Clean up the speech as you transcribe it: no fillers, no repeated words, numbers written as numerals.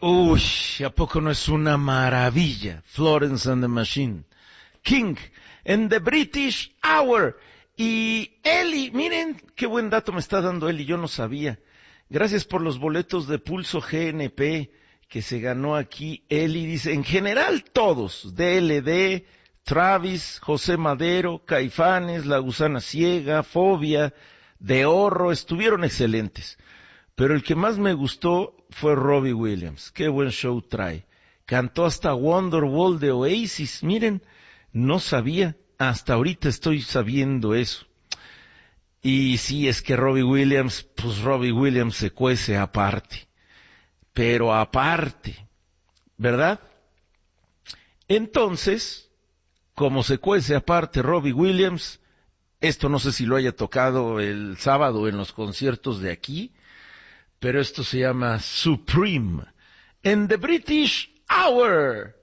Uy, ¿a poco no es una maravilla? Florence and the Machine. King, en The British Hour. Y Eli, miren qué buen dato me está dando Eli, yo no sabía. Gracias por los boletos de Pulso GNP que se ganó aquí. Eli dice, en general todos, DLD, Travis, José Madero, Caifanes, La Gusana Ciega, Fobia, De Horro, estuvieron excelentes. Pero el que más me gustó fue Robbie Williams. Qué buen show trae. Cantó hasta Wonderwall de Oasis. Miren, no sabía. Hasta ahorita estoy sabiendo eso. Y sí, es que Robbie Williams se cuece aparte. Pero aparte, ¿verdad? Entonces, como se cuece aparte Robbie Williams, esto no sé si lo haya tocado el sábado en los conciertos de aquí, pero esto se llama Supreme, en The British Hour.